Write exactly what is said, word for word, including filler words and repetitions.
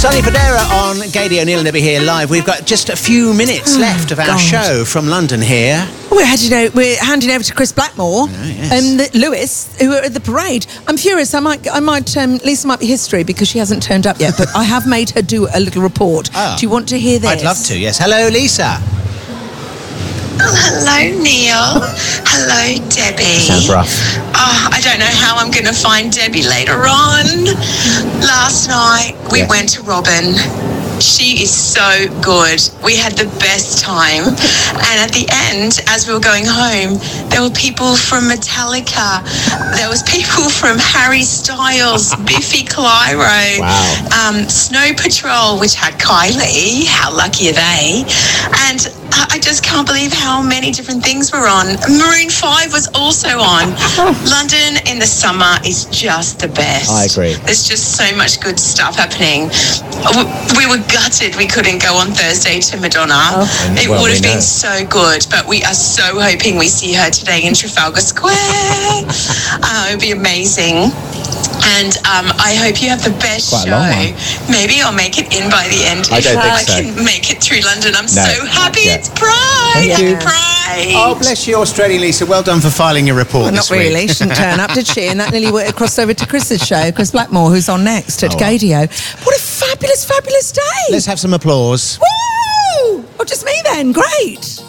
Sonny Fodera on Gady O'Neill and Debbie here live. We've got just a few minutes Oh, left of our God. show from London here. We're heading out, we're handing over to Chris Blackmore Oh, yes. and the, Lewis, who are at the parade. I'm furious. I might, I might. Um, Lisa might be history because she hasn't turned up yet. But I have made her do a little report. Oh. Do you want to hear this? I'd love to. Yes. Hello, Lisa. Oh, hello, Neil. Hello, Debbie. Sounds rough. Oh, I don't know how I'm going to find Debbie later on. Last night, we Yeah. went to Robin. She is so good. We had the best time. And at the end, as we were going home, there were people from Metallica. There was people from Harry Styles, Biffy Clyro, Wow. um, Snow Patrol, which had Kylie. How lucky are they? And I just can't believe how many different things were on. Maroon five was also on. London in the summer is just the best. I agree. There's just so much good stuff happening. We were gutted we couldn't go on Thursday to Madonna. Oh. It Well, would we have know. been so good, but we are so hoping we see her today in Trafalgar Square. Uh, it would be amazing. And um, I hope you have the best Quite a show. long one. Maybe I'll make it in by the end. I if don't think I so. can make it through London. I'm No, so happy yeah. it's Pride. Thank Happy you. Pride. Oh, bless you, Australian Lisa. Well done for filing your report Well, this not really. week. She didn't turn up, did she? And that nearly went crossed over to Chris's show, Chris Blackmore, who's on next at Oh, well. Gadio. What a fabulous, fabulous day! Let's have some applause. Woo! Oh, just me then. Great.